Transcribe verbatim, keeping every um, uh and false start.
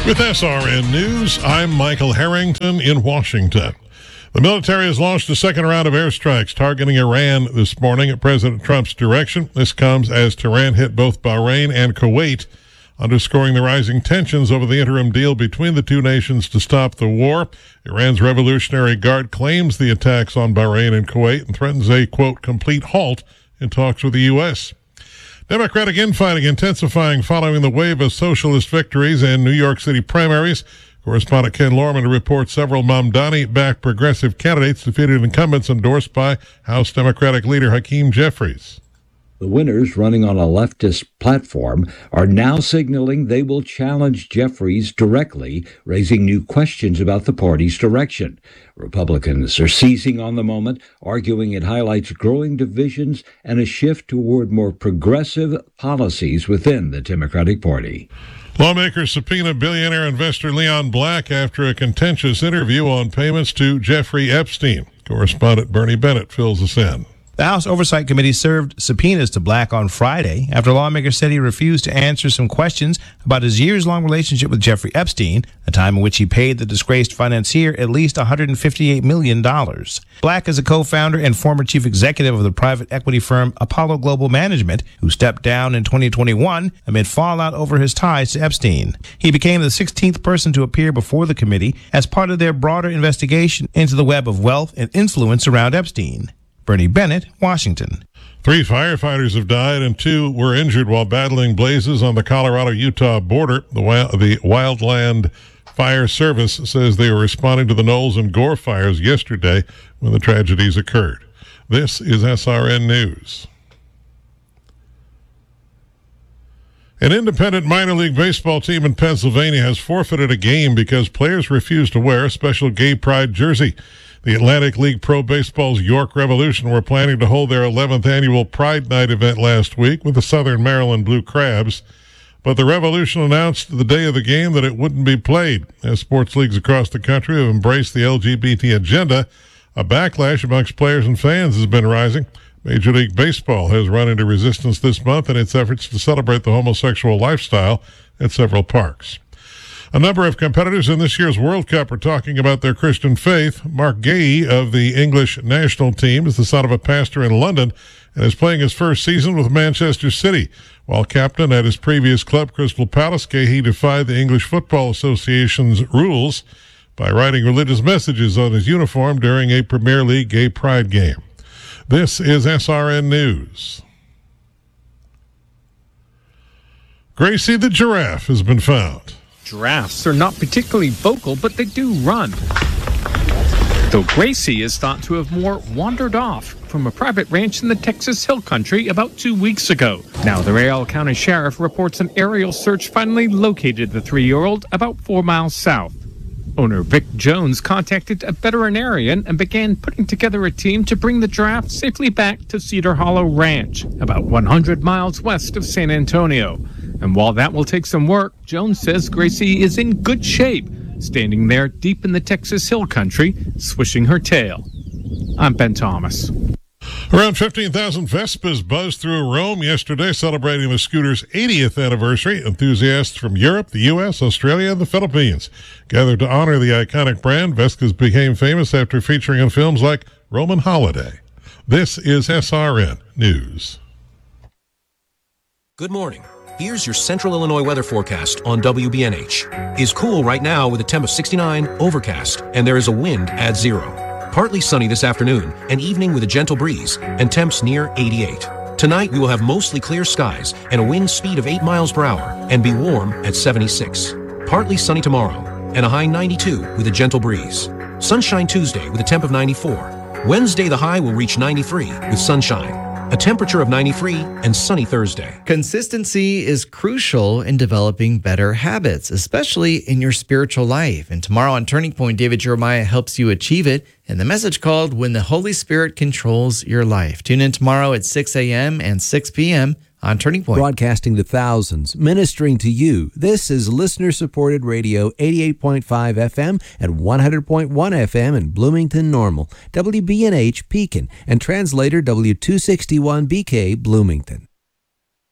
With S R N News, I'm Michael Harrington in Washington. The military has launched a second round of airstrikes targeting Iran this morning at President Trump's direction. This comes as Tehran hit both Bahrain and Kuwait, underscoring the rising tensions over the interim deal between the two nations to stop the war. Iran's Revolutionary Guard claims the attacks on Bahrain and Kuwait and threatens a, quote, complete halt in talks with the U S. Democratic infighting intensifying following the wave of socialist victories in New York City primaries. Correspondent Ken Lorman reports several Mamdani-backed progressive candidates defeated incumbents endorsed by House Democratic leader Hakeem Jeffries. The winners, running on a leftist platform, are now signaling they will challenge Jeffries directly, raising new questions about the party's direction. Republicans are seizing on the moment, arguing it highlights growing divisions and a shift toward more progressive policies within the Democratic Party. Lawmakers subpoena billionaire investor Leon Black after a contentious interview on payments to Jeffrey Epstein. Correspondent Bernie Bennett fills us in. The House Oversight Committee served subpoenas to Black on Friday after lawmakers said he refused to answer some questions about his years-long relationship with Jeffrey Epstein, a time in which he paid the disgraced financier at least one hundred fifty-eight million dollars. Black is a co-founder and former chief executive of the private equity firm Apollo Global Management, who stepped down in twenty twenty-one amid fallout over his ties to Epstein. He became the sixteenth person to appear before the committee as part of their broader investigation into the web of wealth and influence around Epstein. Bernie Bennett, Washington. Three firefighters have died and two were injured while battling blazes on the Colorado-Utah border. The, wild, the Wildland Fire Service says they were responding to the Knowles and Gore fires yesterday when the tragedies occurred. This is S R N News. An independent minor league baseball team in Pennsylvania has forfeited a game because players refused to wear a special gay pride jersey. The Atlantic League Pro Baseball's York Revolution were planning to hold their eleventh annual Pride Night event last week with the Southern Maryland Blue Crabs, but the Revolution announced the day of the game that it wouldn't be played. As sports leagues across the country have embraced the L G B T agenda, a backlash amongst players and fans has been rising. Major League Baseball has run into resistance this month in its efforts to celebrate the homosexual lifestyle at several parks. A number of competitors in this year's World Cup are talking about their Christian faith. Mark Gay of the English national team is the son of a pastor in London and is playing his first season with Manchester City. While captain at his previous club, Crystal Palace, Gay defied the English Football Association's rules by writing religious messages on his uniform during a Premier League gay pride game. This is S R N News. Gracie the giraffe has been found. Giraffes are not particularly vocal, but they do run. Though Gracie is thought to have more wandered off from a private ranch in the Texas Hill Country about two weeks ago. Now, the Ray County Sheriff reports an aerial search finally located the three-year-old about four miles south. Owner Vic Jones contacted a veterinarian and began putting together a team to bring the giraffe safely back to Cedar Hollow Ranch, about one hundred miles west of San Antonio. And while that will take some work, Jones says Gracie is in good shape, standing there deep in the Texas Hill Country, swishing her tail. I'm Ben Thomas. Around fifteen thousand Vespas buzzed through Rome yesterday, celebrating the scooter's eightieth anniversary. Enthusiasts from Europe, the U S, Australia, and the Philippines gathered to honor the iconic brand. Vespas became famous after featuring in films like Roman Holiday. This is S R N News. Good morning. Here's your Central Illinois weather forecast on W B N H. It's cool right now with a temp of sixty-nine, overcast, and there is a wind at zero. Partly sunny this afternoon, and evening with a gentle breeze, and temps near eighty-eight. Tonight we will have mostly clear skies and a wind speed of eight miles per hour, and be warm at seventy-six. Partly sunny tomorrow, and a high ninety-two with a gentle breeze. Sunshine Tuesday with a temp of ninety-four. Wednesday the high will reach ninety-three with sunshine. A temperature of ninety-three and sunny Thursday. Consistency is crucial in developing better habits, especially in your spiritual life. And tomorrow on Turning Point, David Jeremiah helps you achieve it in the message called When the Holy Spirit Controls Your Life. Tune in tomorrow at six a.m. and six p.m. on Turning Point. Broadcasting to thousands, ministering to you. This is listener-supported radio, eighty-eight point five F M and one hundred point one F M in Bloomington Normal, W B N H Pekin, and translator W two sixty-one B K Bloomington.